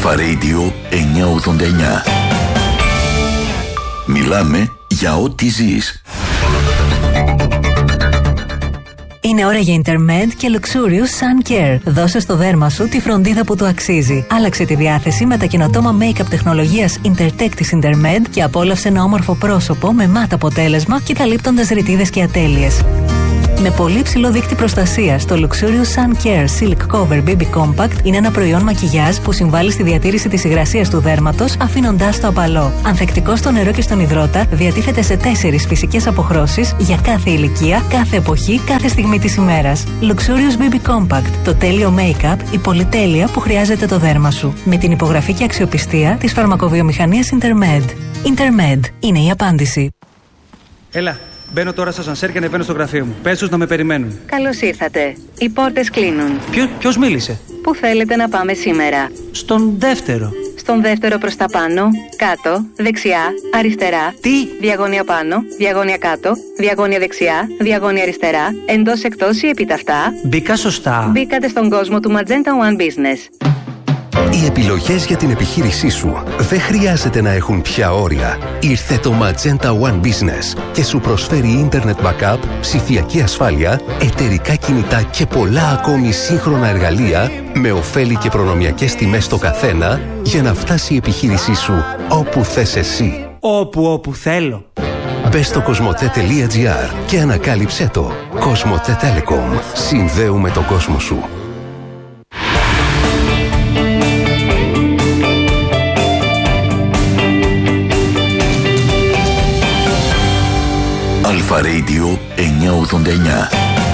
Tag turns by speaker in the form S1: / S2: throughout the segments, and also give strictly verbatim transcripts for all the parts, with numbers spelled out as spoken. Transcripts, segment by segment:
S1: Αλφα Radio εννιακόσια ογδόντα εννιά. Μιλάμε για ό,τι ζεις.
S2: Είναι ώρα για Intermed και Luxurious Sun Care. Δώσε στο δέρμα σου τη φροντίδα που του αξίζει. Άλλαξε τη διάθεση με τα καινοτόμα make-up τεχνολογίας Intertech της Intermed και απόλαυσε ένα όμορφο πρόσωπο με μάτ αποτέλεσμα και καλύπτοντας ρητίδες και ατέλειες. Με πολύ ψηλό δείκτη προστασίας, το Luxurious Sun Care Silk Cover μπέιμπι Compact είναι ένα προϊόν μακιγιάζ που συμβάλλει στη διατήρηση της υγρασίας του δέρματος, αφήνοντάς το απαλό. Ανθεκτικό στο νερό και στον υδρότα, διατίθεται σε τέσσερις φυσικές αποχρώσεις για κάθε ηλικία, κάθε εποχή, κάθε στιγμή της ημέρας. Luxurious μπέιμπι Compact, το τέλειο make-up, η πολυτέλεια που χρειάζεται το δέρμα σου. Με την υπογραφή και αξιοπιστία της φαρμακοβιομηχανίας Intermed. Intermed είναι η απάντηση.
S3: Έλα. Μπαίνω τώρα στο ασανσέρ και ανεβαίνω στο γραφείο μου. Πες τους να με περιμένουν.
S4: Καλώς ήρθατε. Οι πόρτες κλείνουν.
S3: Ποιο, ποιος μίλησε?
S4: Πού θέλετε να πάμε σήμερα?
S3: Στον δεύτερο.
S4: Στον δεύτερο προς τα πάνω, κάτω, δεξιά, αριστερά.
S3: Τι?
S4: Διαγώνια πάνω, διαγώνια κάτω, διαγώνια δεξιά, διαγώνια αριστερά, εντός εκτός ή επιταυτά.
S3: Μπήκα σωστά.
S4: Μπήκατε στον κόσμο του Magenta One Business.
S5: Οι επιλογές για την επιχείρησή σου δεν χρειάζεται να έχουν πια όρια. Ήρθε το Magenta One Business και σου προσφέρει Internet Backup, ψηφιακή ασφάλεια, εταιρικά κινητά και πολλά ακόμη σύγχρονα εργαλεία με ωφέλη και προνομιακές τιμές στο καθένα για να φτάσει η επιχείρησή σου όπου θες εσύ.
S3: Όπου όπου θέλω.
S5: Μπες στο κοσμοτέ τελεία τζι άρ και ανακάλυψέ το. Κοσμοτέ Telecom. Συνδέουμε τον κόσμο σου.
S1: Αλφα Radio εννιακόσια ογδόντα εννιά.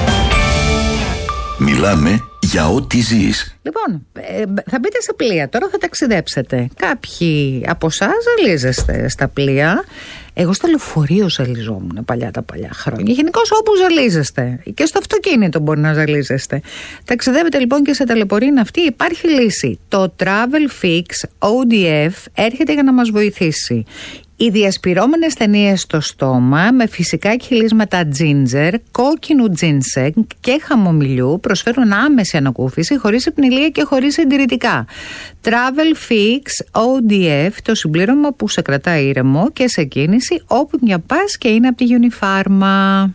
S1: Μιλάμε για ό,τι ζεις.
S6: Λοιπόν, ε, θα μπείτε σε πλοία, τώρα θα ταξιδέψετε. Κάποιοι από εσάς ζαλίζεστε στα πλοία. Εγώ στο λεωφορείο ζαλιζόμουν παλιά τα παλιά χρόνια. Γενικώς όπου ζαλίζεστε. Και στο αυτοκίνητο μπορεί να ζαλίζεστε. Ταξιδεύετε λοιπόν και σε ταλαιπωρία αυτή. Υπάρχει λύση. Το Travel Fix ο ντι εφ έρχεται για να μας βοηθήσει. Οι διασπυρώμενες ταινίες στο στόμα με φυσικά κυλίσματα ginger, κόκκινου ginseng και χαμομηλιού προσφέρουν άμεση ανακούφιση χωρίς υπνηλία και χωρίς εντηρητικά. Travel Fix ο ντι εφ, το συμπλήρωμα που σε κρατάει ήρεμο και σε κίνηση όπου μια πας και είναι από τη Unifarma.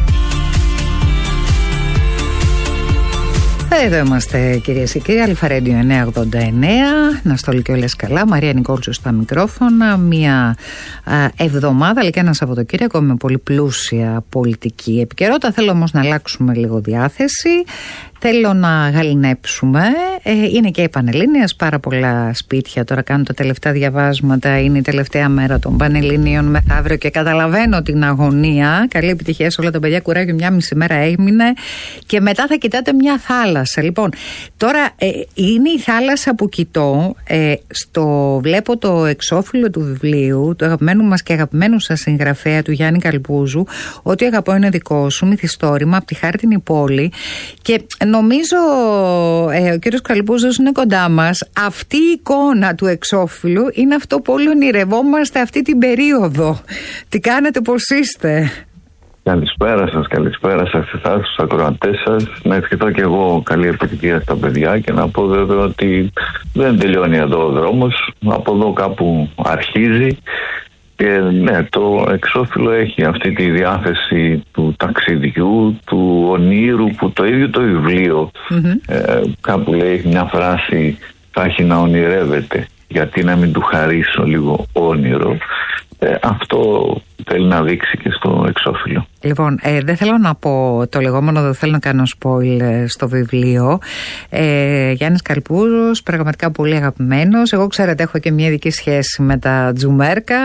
S6: Εδώ είμαστε κυρίες και κύριοι, Αλφα Radio εννιακόσια ογδόντα εννέα, να στόλει και όλες καλά, Μαρία Νικόλτσου στα μικρόφωνα, μια α, εβδομάδα αλλά και ένα Σαββατοκύριακο με πολύ πλούσια πολιτική επικαιρότητα. Θέλω όμως να αλλάξουμε λίγο διάθεση. Θέλω να γαληνέψουμε. Ε, είναι και οι Πανελλήνιες, πάρα πολλά σπίτια. Τώρα κάνουν τα τελευταία διαβάσματα. Είναι η τελευταία μέρα των Πανελλήνιων μεθαύριο και καταλαβαίνω την αγωνία. Καλή επιτυχία σε όλα τα παιδιά. Κουράγιο, μια μισή μέρα έμεινε. Και μετά θα κοιτάτε μια θάλασσα. Λοιπόν, τώρα ε, είναι η θάλασσα που κοιτώ. Ε, στο, βλέπω το εξώφυλλο του βιβλίου του αγαπημένου μας και αγαπημένου σας συγγραφέα του Γιάννη Καλπούζου. Ό,τι αγαπώ είναι δικό σου. Μυθιστόρημα από τη χάρτινη πόλη. Και νομίζω ε, ο κύριος Καλπούζος είναι κοντά μας. Αυτή η εικόνα του εξώφυλλου είναι αυτό που όλοι ονειρευόμαστε αυτή την περίοδο. Τι κάνετε, πώς είστε?
S7: Καλησπέρα σας, καλησπέρα σας εσάς, στους ακροατές σας. Να ευχηθώ και εγώ καλή επιτυχία στα παιδιά και να πω βέβαια ότι δεν τελειώνει εδώ ο δρόμος. Από εδώ κάπου αρχίζει. Και ναι, το εξώφυλλο έχει αυτή τη διάθεση του ταξιδιού, του ονείρου που το ίδιο το βιβλίο mm-hmm. ε, κάπου λέει μια φράση, θα έχει να ονειρεύεται, γιατί να μην του χαρίσω λίγο όνειρο. Ε, αυτό θέλει να δείξει και στο εξώφυλλο.
S6: Λοιπόν, ε, δεν θέλω να πω το λεγόμενο, δεν θέλω να κάνω spoil στο βιβλίο. ε, Γιάννης Καλπούζος, πραγματικά πολύ αγαπημένος. Εγώ ξέρετε έχω και μια ειδική σχέση με τα Τζουμέρκα.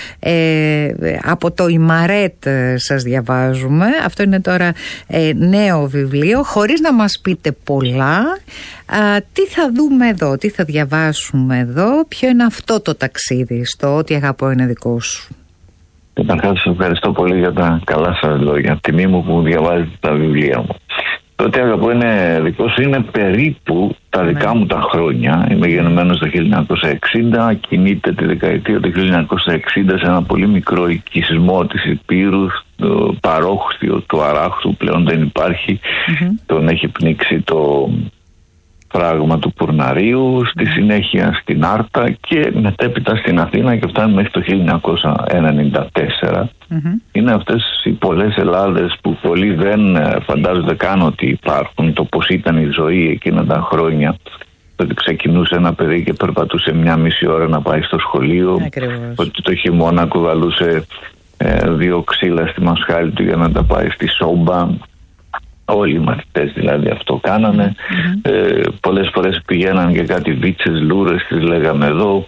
S6: ε, Από το Ιμαρέτ σας διαβάζουμε. Αυτό είναι τώρα ε, νέο βιβλίο. Χωρίς να μας πείτε πολλά, α, τι θα δούμε εδώ, τι θα διαβάσουμε εδώ, ποιο είναι αυτό το ταξίδι στο «Ό,τι αγαπώ είναι δικό σου»?
S7: Καταρχάς σας ευχαριστώ πολύ για τα καλά σας λόγια. Τιμή μου που διαβάζετε τα βιβλία μου. Το «Ό,τι αγαπώ είναι δικό σου» είναι περίπου τα δικά μου τα χρόνια. Είμαι γεννημένος το χίλια εννιακόσια εξήντα, κινείται τη δεκαετία του χίλια εννιακόσια εξήντα σε ένα πολύ μικρό οικισμό της Υπήρου, το παρόχθιο του Αράχθου, πλέον δεν υπάρχει. Mm-hmm. Τον έχει πνίξει το φράγμα του Πουρναρίου, στη συνέχεια στην Άρτα και μετέπειτα στην Αθήνα και φτάνει μέχρι το χίλια εννιακόσια ενενήντα τέσσερα. Mm-hmm. Είναι αυτές οι πολλές Ελλάδες που πολλοί δεν φαντάζονται καν ότι υπάρχουν, το πώς ήταν η ζωή εκείνα τα χρόνια. Ότι ξεκινούσε ένα παιδί και περπατούσε μια μισή ώρα να πάει στο σχολείο. Ακριβώς. Ότι το χειμώνα κουβαλούσε ε, δύο ξύλα στη μασχάλη του για να τα πάει στη Σόμπα. Όλοι οι μαθητές δηλαδή αυτό κάνανε. Mm-hmm. Ε, πολλές φορές πηγαίναν και κάτι βίτσες, λούρες, τις λέγαμε εδώ,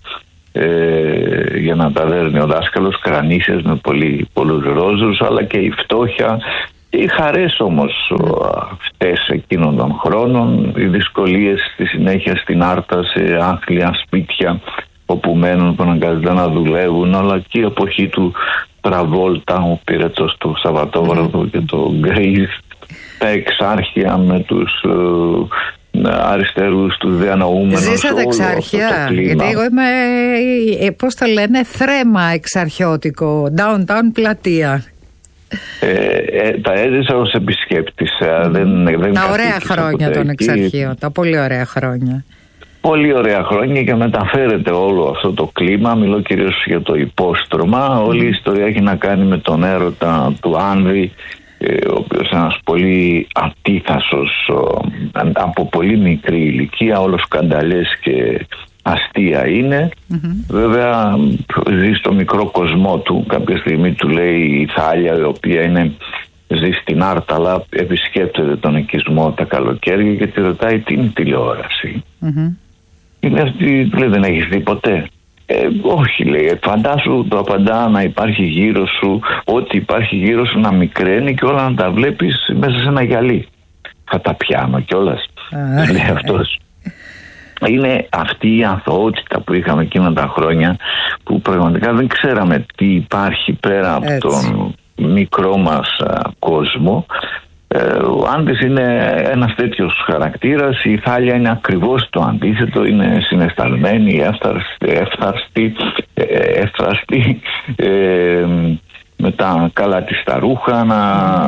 S7: ε, για να τα δέρνει ο δάσκαλος, κρανίσες με πολύ, πολλούς ρόζους, αλλά και η φτώχεια. Οι χαρές όμως αυτές εκείνων των χρόνων, οι δυσκολίες στη συνέχεια στην Άρτα, σε άθλια σπίτια όπου μένουν, που αναγκάζονται να δουλεύουν, αλλά και η εποχή του Τραβόλτα, ο Πύρετσος του Σαββατόβραδο mm. και το Γκρίζ, τα εξάρχεια με τους ε, αριστερούς, τους διανοούμενους.
S6: Ζήσατε εξάρχεια, γιατί εγώ είμαι, ε, πώς το λένε, θρέμα εξαρχιώτικο, downtown πλατεία.
S7: Ε, ε, τα έζησα ως επισκέπτης. Δεν, δεν
S6: τα ωραία χρόνια των εξαρχείων, τα πολύ ωραία χρόνια.
S7: Πολύ ωραία χρόνια και μεταφέρεται όλο αυτό το κλίμα. Μιλώ κυρίως για το υπόστρωμα. Mm. Όλη η ιστορία έχει να κάνει με τον έρωτα του Άνδρη, ο οποίος είναι ένας πολύ ατίθασος από πολύ μικρή ηλικία, όλος σκανταλιές και αστεία είναι. Mm-hmm. Βέβαια ζει στο μικρό κοσμό του. Κάποια στιγμή του λέει η Θάλια, η οποία είναι, ζει στην Άρτα, αλλά επισκέπτεται τον οικισμό τα καλοκαίρια και τη ρωτάει τι είναι τηλεόραση. Mm-hmm. Είναι αυτή, του λέει, δεν έχεις δει ποτέ? Ε, όχι, λέει, φαντάσου, το απαντά, να υπάρχει γύρω σου, ό,τι υπάρχει γύρω σου να μικραίνει και όλα να τα βλέπεις μέσα σε ένα γυαλί. Θα τα πιάνω κιόλας, uh-huh. λέει αυτός. Είναι αυτή η αθωότητα που είχαμε εκείνα τα χρόνια, που πραγματικά δεν ξέραμε τι υπάρχει πέρα από Έτσι. τον μικρό μας α, κόσμο. Ε, ο Άντης είναι ένας τέτοιος χαρακτήρας, η Θάλια είναι ακριβώς το αντίθετο, είναι συναισθαλμένη, εύθαρστη, εύθραστη, ε, με τα καλά της τα ρούχα, να,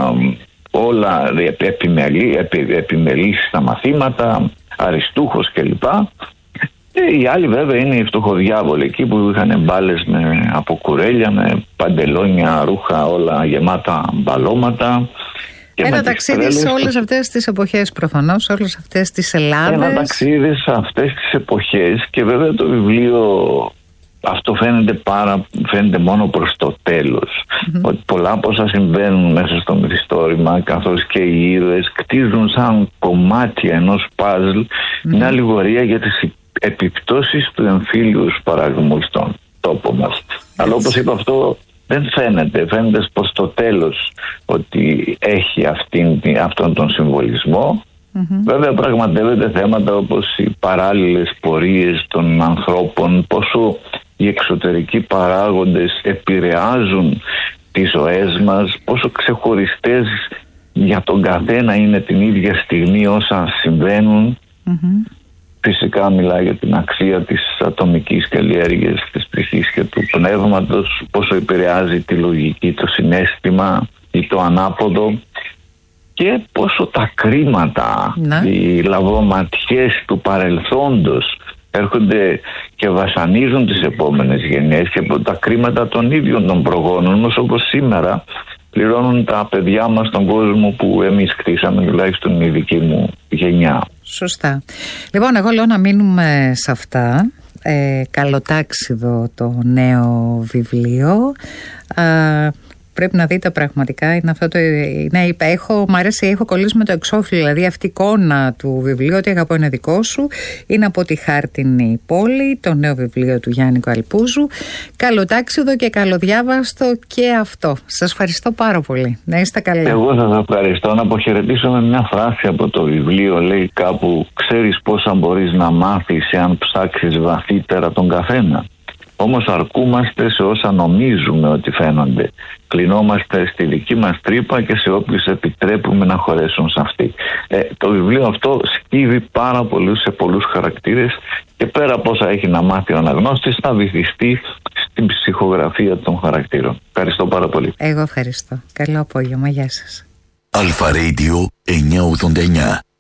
S7: όλα επιμελή, επι, επιμελής στα μαθήματα, αριστούχος κλπ. Και οι άλλοι βέβαια είναι οι φτωχοδιάβολοι εκεί που είχαν μπάλες με, από κουρέλια, με παντελόνια, ρούχα όλα γεμάτα μπαλώματα.
S6: Ένα ταξίδι σε όλες αυτές τις εποχές προφανώς, σε όλες αυτές τις Ελλάδες.
S7: Ένα ταξίδι σε αυτές τις εποχές και βέβαια το βιβλίο αυτό φαίνεται, πάρα, φαίνεται μόνο προς το τέλος. Mm-hmm. Ότι πολλά από όσα συμβαίνουν μέσα στο μυθιστόρημα, καθώς και οι ήρωες κτίζουν σαν κομμάτια ενός παζλ mm-hmm. μια αλληγορία για τις επιπτώσεις του εμφύλιου σπαραγμού στον τόπο μας. Yes. Αλλά όπως είπα, αυτό δεν φαίνεται, φαίνεται προς το τέλος ότι έχει αυτήν, αυτόν τον συμβολισμό. Mm-hmm. Βέβαια πραγματεύεται θέματα όπως οι παράλληλες πορείες των ανθρώπων, πόσο οι εξωτερικοί παράγοντες επηρεάζουν τις ζωές μας, πόσο ξεχωριστές για τον καθένα είναι την ίδια στιγμή όσα συμβαίνουν. Mm-hmm. Φυσικά μιλάει για την αξία της ατομικής καλλιέργειας της ψυχής και του πνεύματος, πόσο επηρεάζει τη λογική, το συναίσθημα ή το ανάποδο και πόσο τα κρίματα, να. οι λαβωματιές του παρελθόντος έρχονται και βασανίζουν τις επόμενες γενιές και τα κρίματα των ίδιων των προγόνων μας, όπως σήμερα πληρώνουν τα παιδιά μας στον κόσμο που εμείς κτίσαμε, τουλάχιστον η δική μου γενιά.
S6: Σωστά. Λοιπόν, εγώ λέω να μείνουμε σε αυτά. Ε, καλοτάξιδο το νέο βιβλίο. Ε, πρέπει να δείτε πραγματικά, είναι αυτό το, ναι, είπα, έχω, μ' αρέσει, έχω κολλήσει με το εξώφυλλο, δηλαδή αυτή η εικόνα του βιβλίου, ότι αγαπώ είναι δικό σου, είναι από τη Χάρτινη Πόλη, το νέο βιβλίο του Γιάννη Αλπούζου. Καλοτάξιδο και καλοδιάβαστο και αυτό. Σας ευχαριστώ πάρα πολύ. Να είστε καλά.
S7: Εγώ σας ευχαριστώ. Να αποχαιρετήσω με μια φράση από το βιβλίο, λέει κάπου, ξέρεις πόσα μπορείς να μάθεις εάν ψάξεις βαθύτερα τον καθένα. Όμως αρκούμαστε σε όσα νομίζουμε ότι φαίνονται. Κλεινόμαστε στη δική μας τρύπα και σε όποιους επιτρέπουμε να χωρέσουν σε αυτή. Ε, το βιβλίο αυτό σκύβει πάρα πολλούς σε πολλούς χαρακτήρες και πέρα από όσα έχει να μάθει ο αναγνώστης, θα βυθιστεί στην ψυχογραφία των χαρακτήρων. Ευχαριστώ πάρα πολύ.
S6: Εγώ ευχαριστώ. Καλό απόγευμα. Γεια σας.
S1: Αλφα Radio εννιακόσια ογδόντα εννιά.